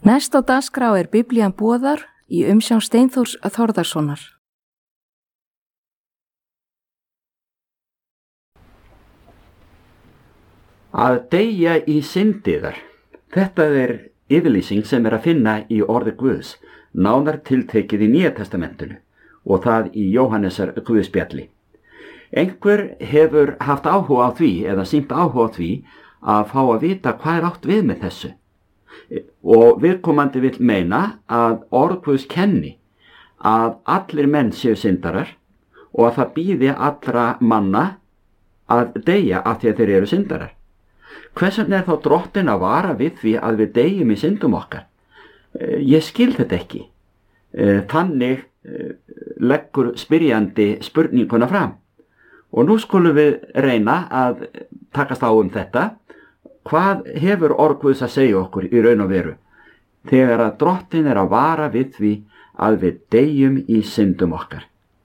Næst á dagskrá Biblían boðar í umsjón Steinþórs Þórðarsonar. Að deyja í syndiðar. Þetta yfirlýsing sem að finna í orði Guðs, nánar tiltekið í Nýja testamentinu og það í Jóhannesar Guðspjalli. Einhver hefur haft áhuga á því eða sýnt áhuga á því að fá að vita hvað átt við með þessu. Og viðkomandi vill meina að orð Guðs kenni að allir menn séu syndarar og að það bíði allra manna að deyja af því að þeir eru syndarar. Hvers vegna þá Drottinn að vara við því að við deyjum í syndum okkar? Ég skil þetta ekki. Þannig leggur spyrjandi spurninguna fram. Og nú skulum við reyna að takast á þetta. Hvað hefur orð Guðs að segja okkur í raun og veru þegar að Drottinn að vara við því að við deyjum í syndum okkar?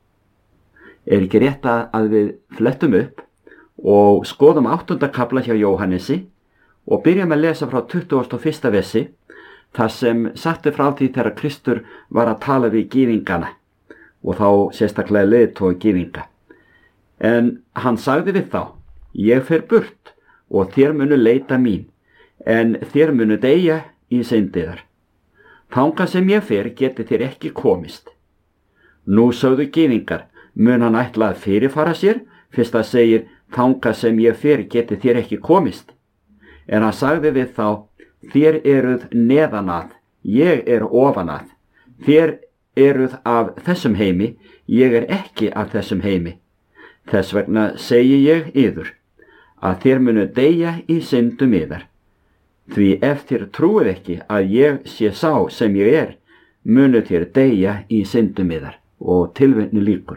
Ekki rétt að við flettum upp og skoðum 8. kafla hjá Jóhannesi og byrjum að lesa frá 21. versi þar sem sagt frá því þegar Kristur var að tala við gyðingana og þá sérstaklega leiðtoga gyðinga. En hann sagði við þá: ég fer burt og þér munu leita mín, en þér munu deyja í syndiðar. Þangað sem ég fer geti þér ekki komist. Nú sögðu gyðingar: mun hann ætla að fyrirfara sér, fyrst að segir: þangað sem ég fer geti þér ekki komist. En hann sagði við þá: þér eruð neðan að, ég ofan að. Þér eruð af þessum heimi, ég ekki af þessum heimi. Þess vegna segi ég yður að þér munu deyja í syndum yðar. Því ef þér trúið ekki að ég sé sá sem ég munu þér deyja í syndum yðar. Og tilvitnu lýkur.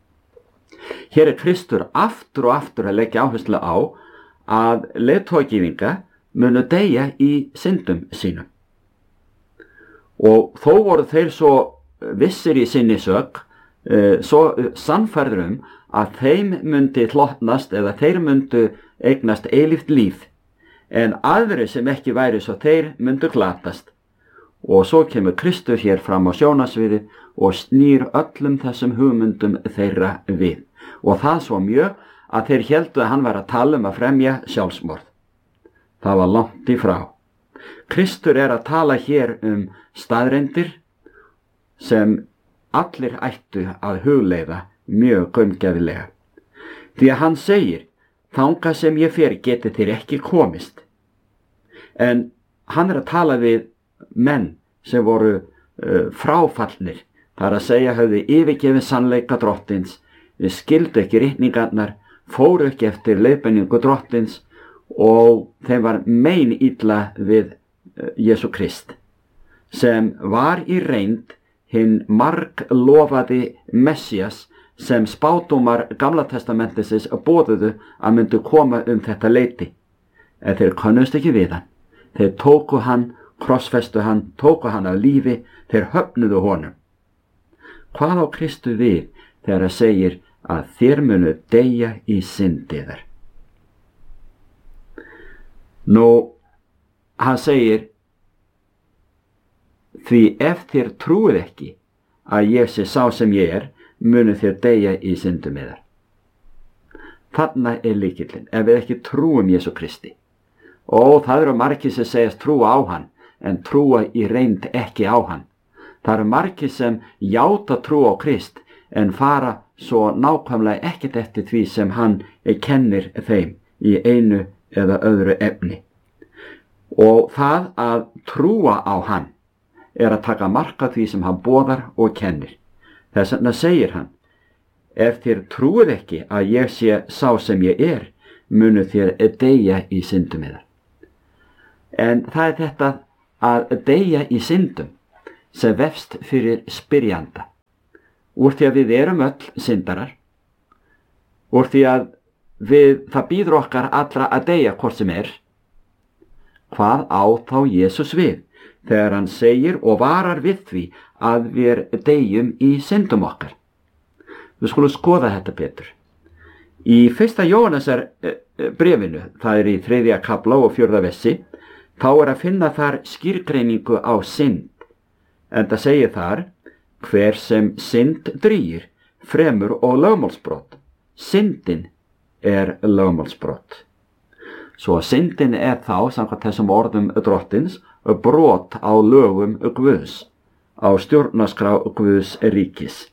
Hér Kristur aftur og aftur að leggja áherslu á að leiðtogagyðinga munu deyja í syndum sínum. Og þó voru þeir svo vissir í sinni sök, svo sannfærður að þeim myndi hlotnast eða þeir myndu eignast eilíft líf, en aðri sem ekki væri svo þeir myndu glatast. Og svo kemur Kristur hér fram á sjónarsviði og snýr öllum þessum hugmyndum þeirra við. Og það svo mjög að þeir héldu að hann var að tala að fremja sjálfsmorð. Það var langt í frá. Kristur að tala hér staðreyndir sem allir ættu að hugleiða mjög gaumgæfilega. Því að hann segir: þangað sem ég fer geti þér ekki komist. En hann að tala við menn sem voru fráfallnir, þar að segja höfðu yfirgefið sannleika Drottins, skildu ekki ritningarnar, fóru ekki eftir leiðbeiningu Drottins og þeim var meinilla við Jesú Krist, sem var í reynd hinn marglofaði Messías sem spádómar Gamla testamentisins boðuðu að myndu koma þetta leyti. En þeir könnust ekki við hann. Þeir tóku hann, krossfestu hann, tóku hann af lífi, þeir höfnuðu honum. Hvað á Kristur við þegar hann segir að þér munu deyja í syndiðar? Nú, hann segir: því ef þér trúið ekki að ég sé sá sem ég munu þér deyja í syndum yðar. Þarna lykillinn, ef við ekki trúum Jesú Kristi. Og það eru margir sem segjast trúa á hann, en trúa í reynd ekki á hann. Það eru margir sem játa trú á Krist, en fara svo nákvæmlega ekkert eftir því sem hann kennir þeim í einu eða öðru efni. Og það að trúa á hann að taka mark á því sem hann boðar og kennir. Þess vegna segir hann: ef þér trúið ekki að ég sé sá sem ég munu þér deyja í syndum yðar. En það þetta að deyja í syndum sem vefst fyrir spyrjanda. Úr því að við erum öll syndarar, úr því að það býður okkar allra að deyja hvort sem hvað á þá Jesús við þegar hann segir og varar við því að við deyjum í syndum okkar? Við skulum skoða þetta betur. Í 1. Jóhannesar bréfinu, það í 3. kafla og 4. versi, þá að finna þar skýrgreiningu á synd, enda segir þar: hver sem synd drýgir, fremur og lögmálsbrot. Syndin lögmálsbrot. Svo syndin þá, samkvæmt þessum orðum drottins, brot á lögum Guðs, á stjórnarskrá Guðs ríkis.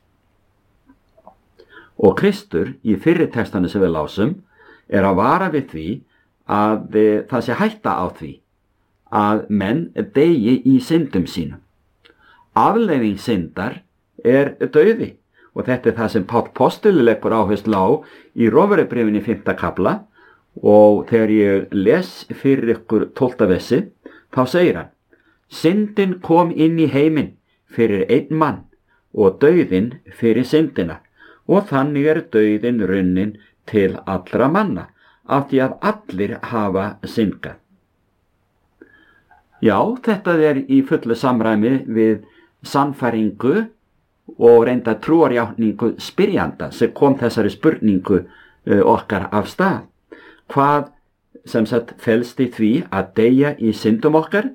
Og Kristur í fyrri textanu sem við lásum að vara við því að það sé hætta á því að menn deyi í syndum sínum. Afleiðing syndar dauði, og þetta það sem Páll postuli leggur áherslu á í Rómverjabréfinu 5. kafla, og þegar ég les fyrir ykkur 12. versi, þá segir hann: syndin kom inn í heiminn fyrir einn mann og dauðinn fyrir syndina, og þannig dauðinn runnin til allra manna, af því að allir hafa syndgað. Já, þetta í fullu samræmi við sannfæringu og reynda trúarjátningu spyrjanda sem kom þessari spurningu okkar af stað. Hvað sem sagt felst í því að deyja í syndum okkar?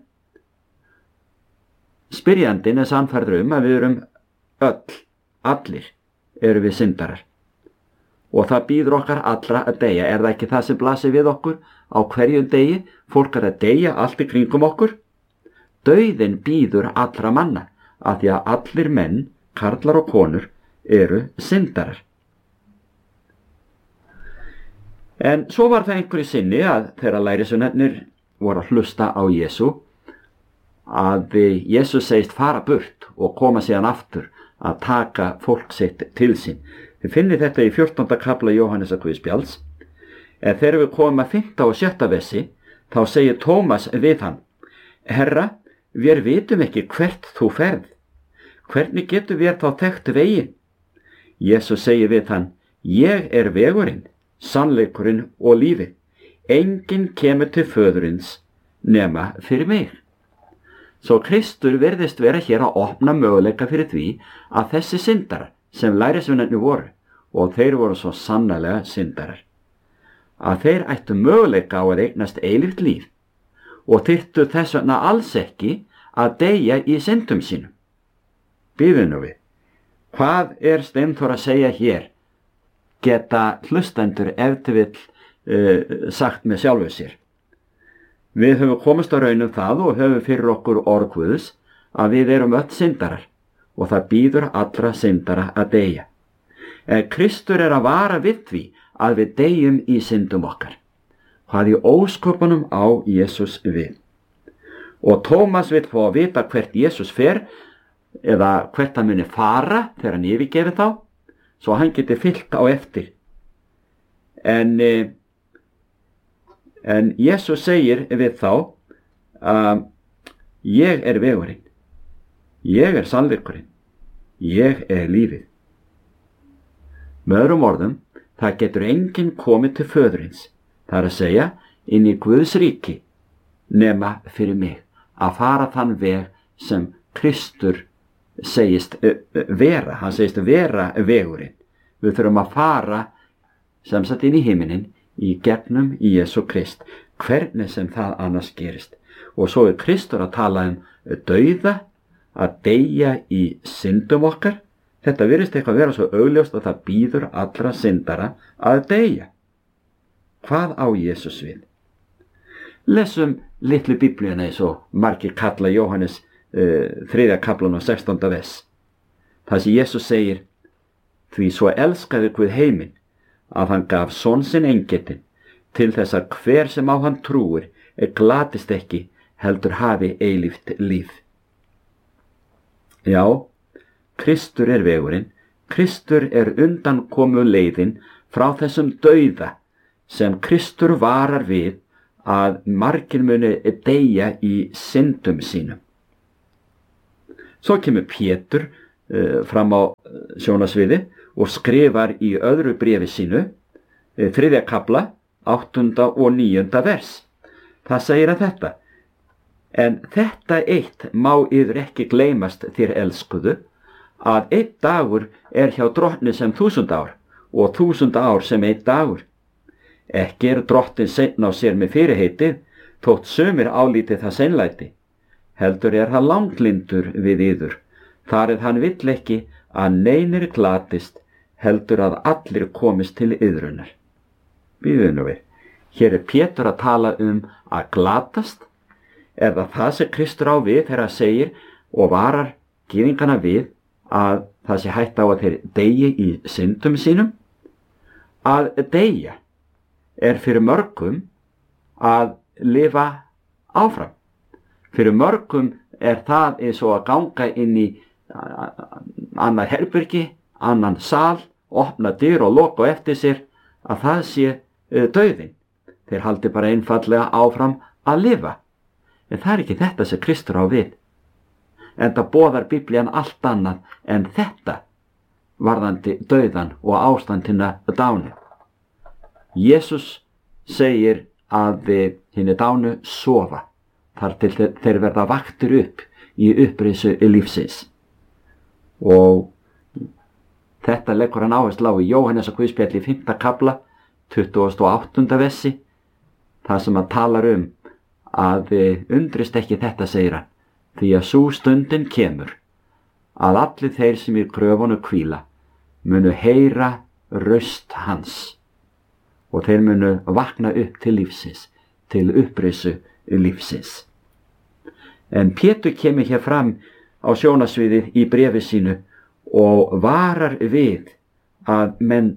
Spyrjandinn sannfærður að við erum allir við syndarar, og það býður okkar allra að deyja. Það ekki það sem blasir við okkur á hverjum degi? Fólk að deyja allt í kringum okkur. Dauðinn býður allra manna, af því að allir menn, karlar og konur, syndarar. En svo var það einhverju sinni að þegar lærisveinarnir voru að hlusta á Jesú, að Jesú segist fara burt og koma síðan aftur að taka fólk sitt til sín. Þið finnið þetta í 14. kafla Jóhannesar Guðspjalls. En þegar við komum að 5. og 6. versi, þá segir Tómas við hann: Herra, við vitum ekki hvert þú ferð. Hvernig getum við þá þekkt veginn? Jesús segir við hann: Ég vegurinn, sannleikurinn og lífið. Enginn kemur til föðurins nema fyrir mig. Svo Kristur virðist vera hér að opna möguleika fyrir því að þessi syndarar sem lærisveinarnir voru, og þeir voru svo sannarlega syndarar, að þeir ættu möguleika á að eignast eilíft líf og þyrftu þess vegna alls ekki að deyja í syndum sínum. Bíðum nú við. Hvað Steinþór að segja hér? Geta hlustendur ef til vill sagt með sjálfu sér. Við höfum komist að raun það og höfum fyrir okkur orð Guðs að við erum öll syndarar, og það býður allra syndara að deyja. En Kristur að vara við því að við deyjum í syndum okkar. Hvað í ósköpunum á Jesús við? Og Tómas vill fá að vita hvert Jesús fer, eða hvert hann muni fara þegar hann yfirgefur þá, svo hann geti fylgt á eftir. En Jesús segir við þá að ég vegurinn, ég sannleikurinn, ég lífið. Með öðrum orðum, það getur enginn komið til föðurins, það að segja inn í Guðs ríki, nema fyrir mig, að fara þann veg sem Kristur segist vera. Hann segist vera vegurinn. Við þurfum að fara sem sagt inn í himinin í gegnum Jesú Krist, hvernig sem það annars gerist. Og svo Kristur að tala dauða, að deyja í syndum okkar. Þetta virðist eitthvað vera svo augljóst að það býður allra syndara að deyja. Hvað á Jesús við? Lesum litlu biblíuna eins og margir kalla Jóhannes 3. kaplan og 16. vers. Það sem Jesús segir: Því svo elskaði Guð heiminn, að hann gaf son sinn eingetinn, til þess að hver sem á hann trúir glatist ekki, heldur hafi eilíft líf. Já, Kristur vegurinn, Kristur undankomu leiðin frá þessum dauða sem Kristur varar við að margir muni deyja í syndum sínum. Svo kemur Pétur fram á sjónasviði og skrifar í öðru bréfi sínu, 3. kapla, 8. og 9. vers. Það segir að þetta: En þetta eitt má yður ekki gleymast, þér elskuðu, að einn dagur hjá drottni sem 1000 ár, og 1000 ár sem einn dagur. Ekki drottinn seinn á sér með fyrirheitið, þótt sumir álíti það seinlæti. Heldur það langlyndur við yður, þar hann vill ekki að neinir glatist, heldur að allir komist til iðrunar. Bíðum nú við. Hér Pétur að tala að glatast. Er það sem Kristur á við þegar hann segir og varar gyðingana við að það sé hætt á að þeir deyi í syndum sínum? Að deyja fyrir mörgum að lifa áfram. Fyrir mörgum það eins og að ganga inn í annað herbergi, annan sal, opna dyr og loka eftir sér, að það sé dauðinn. Þeir haldi bara einfallega áfram að lifa. En það ekki þetta sem Kristur á við. Enda boðar Biblían allt annað en þetta varðandi dauðan og ástandina dánu. Jesús segir að hinni dánu sofa, þar til þeir verða vaktir upp í upprisu lífsins. Og þetta leggur hann áherslu á í Jóhannesar Guðspjalli í 5. kafla, 28. versi, það sem hann talar að undrist ekki þetta, segir hann, því að sú stundin kemur að allir þeir sem í gröfunum hvíla munu heyra raust hans og þeir munu vakna upp til lífsins, til upprisu lífsins. En Pétur kemur hér fram á sjónasviðið í bréfi sínu og varar við að menn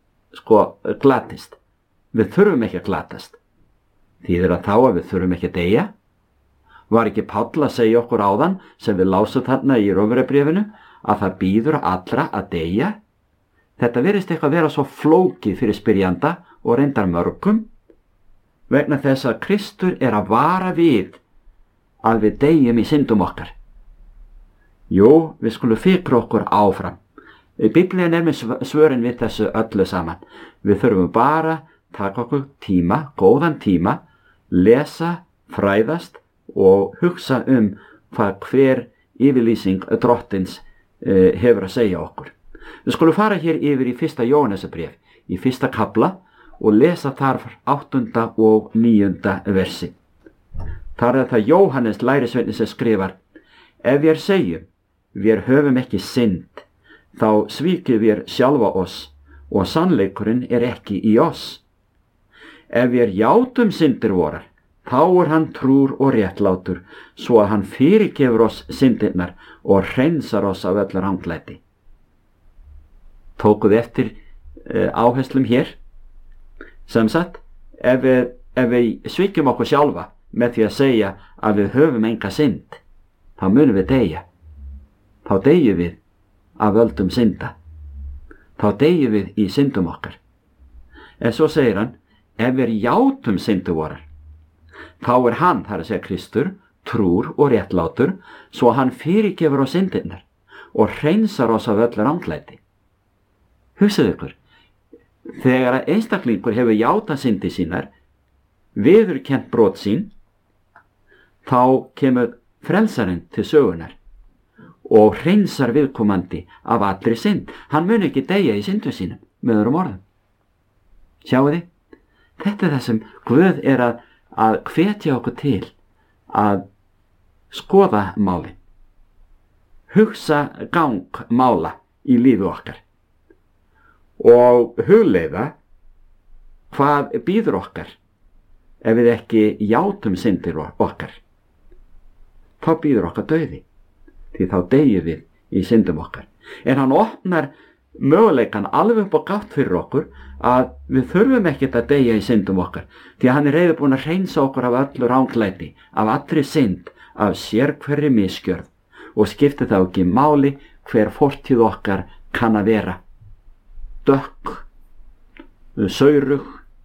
glatist. Við þurfum ekki að glatast. Þýðir þá að við þurfum ekki að deyja? Var ekki Páll að segja okkur áðan, sem við lásum þarna í Rómverjabréfinu, að það bíður allra að deyja? Þetta virðist eitthvað vera svo flókið fyrir spyrjanda og reyndar mörgum, vegna þess að Kristur að vara við að við deyjum í syndum okkar. Jú, við skulum fikra okkur áfram. Biblían með svörin við þessu öllu saman. Við þurfum bara taka okkur tíma, góðan tíma, lesa, fræðast og hugsa hvað hver yfirlýsing drottins hefur að segja okkur. Við skulum fara hér yfir í 1. Jóhannesarbréf, í 1. kafla og lesa þar 8. og 9. versi. Þar það Jóhannes lærisveinn sem skrifar: Ef við segjum, við höfum ekki synd, þá svíkjum við sjálfa oss og sannleikurinn ekki í oss. Ef við játum syndir vorar, þá hann trúr og réttlátur, svo að hann fyrirgefur oss syndirnar og hreinsar oss af öllu ranglæti. Tókuð eftir áherslum hér? Sem sagt, ef við svíkjum okkur sjálfa með því að segja að við höfum enga synd, þá munum við deyja. Þá deyjum við af völdum synda. Þá deyjum við í syndum okkar. En svo segir hann, ef við játum syndir vorar, þá hann, það að segja Kristur, trúr og réttlátur, svo hann fyrirgefur oss syndirnar og hreinsar oss af öllu ranglæti. Hugsið ykkur, þegar að einstaklingur hefur játað syndir sínar, viðurkennt brot sín, þá kemur frelsarinn til sögunar og hreinsar viðkomandi af allri synd. Hann mun ekki deyja í syndu sínum, með öðrum orðum. Sjáu þið? Þetta það sem Guð að hvetja okkur til að skoða málin. Hugsa gang mála í lífi okkar og hugleiða hvað bíður okkar ef við ekki játum syndir okkar. Þá bíður okkar dauði, því þá deyjum við í syndum okkar. En hann opnar möguleikan alveg upp á gátt fyrir okkur að við þurfum ekkert að deyja í syndum okkar, því að hann reiðubúinn að hreinsa okkur af öllu ranglæti, af allri synd, af sérhverri misgjörð, og skipti þá ekki máli hver fortíð okkar kann að vera. Dökk, saurug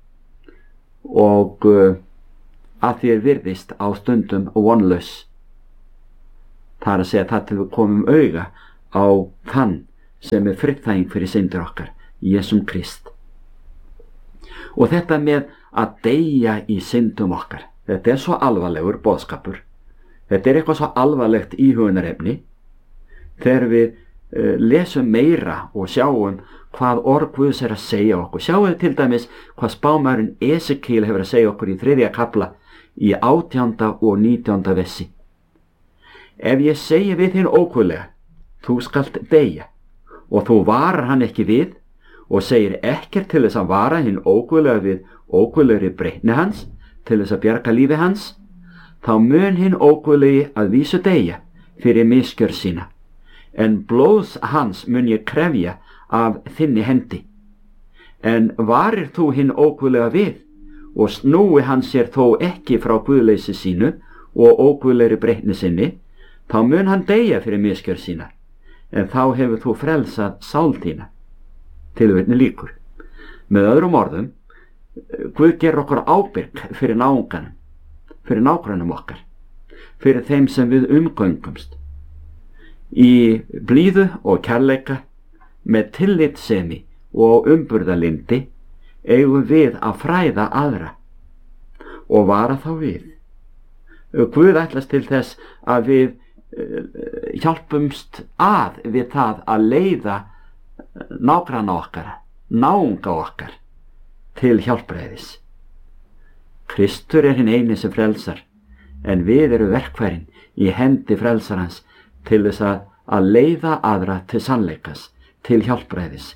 og að því virðist á stundum vonlaus. Það að segja það til við komum auga á þann sem friðþæging fyrir syndir okkar, Jesum Krist. Og þetta með að deyja í syndum okkar, þetta svo alvarlegur boðskapur. Þetta eitthvað svo alvarlegt íhugunarefni. Þegar við lesum meira og sjáum hvað orð Guðs að segja okkur. Sjáum við til dæmis hvað spámaðurinn Esekiel hefur að segja okkur í 3. kafla í 18. og 19. versi. Ef ég segi við hinn óguðlega, þú skalt deyja, og þú varar hann ekki við og segir ekkert til þess að vara hinn óguðlega við óguðlegri breytni hans til þess að bjarga lífi hans, þá mun hinn óguðlegi að vísu deyja fyrir misgjörð sína, en blóðs hans mun ég krefja af þinni hendi. En varir þú hinn óguðlega við og snúi hann sér þó ekki frá guðleysi sínu og óguðlegri breytni sinni, þá mun hann deyja fyrir misgjörð sína, en þá hefur þú frelsað sál þína. Tilvitni lýkur. Með öðrum orðum, Guð gerir okkur ábyrg fyrir náunganum, fyrir nágrannum okkar, fyrir þeim sem við umgöngumst. Í blíðu og kærleika, með tillitssemi og umburðarlyndi, eigum við að fræða aðra og vara þá við. Guð ætlast til þess að við hjálpumst að við það að leiða nágranna okkar, náunga okkar til hjálpræðis. Kristur hinn eini sem frelsar, en við erum verkfærin í hendi frelsarans til þess að leiða aðra til sannleikas, til hjálpræðis.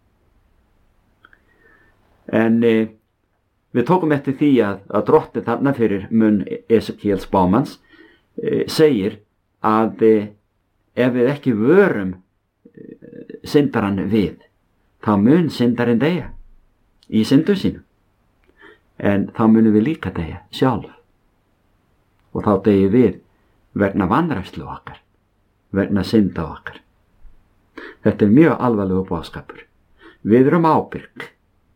En við tókum eftir því að drottinn þarna fyrir munn Esekíels spámanns segir að ef við ekki vörum syndarann við, þá mun syndarinn deyja í syndum sínum, en þá munum við líka deyja sjálf, og þá deyjum við vegna vanrækslu okkar, vegna synda okkar. Þetta mjög alvarlegur boðskapur. Við erum ábyrg.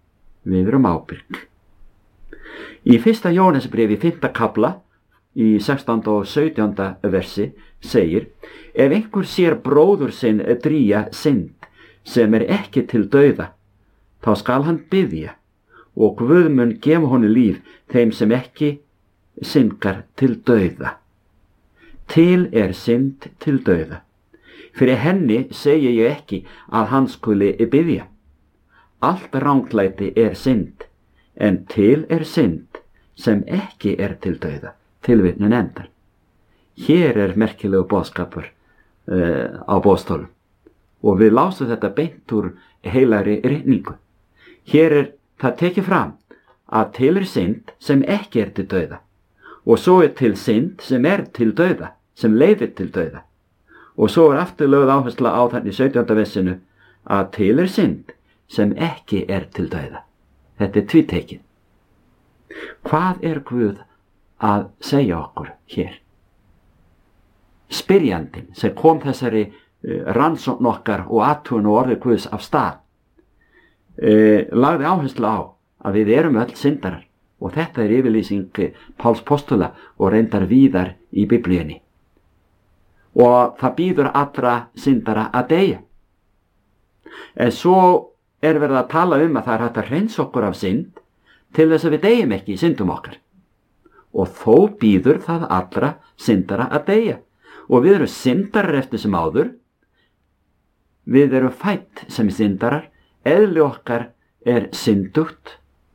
Í 1. Jóhannesbréfi 5. kafla í 16. og 17. versi segir: ef einhver sér bróður sinn drýja synd sem ekki til dauða, þá skal hann biðja, og Guð mun gefa honum líf þeim sem ekki syndgar til dauða. Til synd til dauða. Fyrir henni segi ég ekki að hann skuli biðja. Allt ranglæti synd, en til synd sem ekki til dauða. Tilvitnun endar. Hér merkilegu boðskapur á boðstólum, og við lásum þetta beint úr heilagri ritningu. Hér það tekið fram að til synd sem ekki til dauða, og svo til synd sem til dauða, sem leiðir til dauða. Og svo aftur lögð áhersla á þannig í 17. versinu að til synd sem ekki til dauða. Þetta tvítekið. Hvað Guð að segja okkur hér? Spyrjandinn sem kom þessari rannsókn okkar og athugun og orði Guðs af stað lagði áherslu á að við erum öll syndarar, og þetta yfirlýsing Páls postula og reyndar víðar í Biblíunni, og það býður allra syndara að deyja. En svo verið að tala að það hægt að hreinsa okkur af synd til þess að við deyjum ekki í syndum okkar, og þó býður það allra syndara að deyja, og við erum syndarar eftir sem áður. Við erum fædd sem syndarar, eðli okkar syndugt,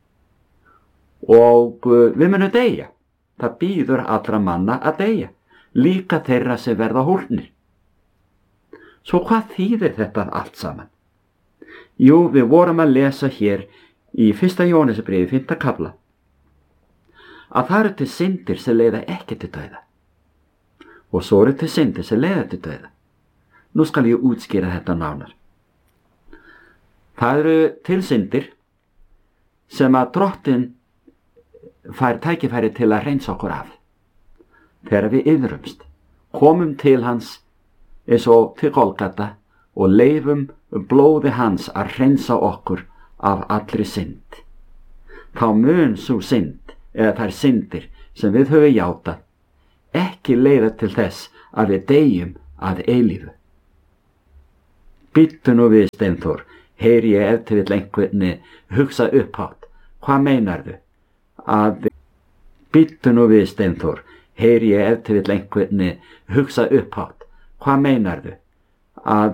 og við munum deyja. Það býður allra manna að deyja, líka þeirra sem verða hólnir. Svo hvað þýðir þetta allt saman? Jú, við vorum að lesa hér í 1. Jóhannesbréfi 5. kafla að það til syndir sem leiða ekki til dauða, og svo til syndir sem leiða til dauða. Nú skal ég útskýra þetta nánar. Það til syndir sem að drottinn fær tækifæri til að hreinsa okkur af. Þegar við iðrumst, komum til hans eins og til Golgata og leifum blóði hans að hreinsa okkur af allri synd. Þá mun sú synd, eða þær syndir sem við höfum játað, ekki leiða til þess að við deyjum að eilífu. Bíddu nú við, Steinþór, heyri ég ef til vill einhvernig hugsa upphátt. Hvað meinarðu? Bíddu nú við, Steinþór, heyri ég ef til vill einhvernig hugsa upphátt. Hvað meinarðu?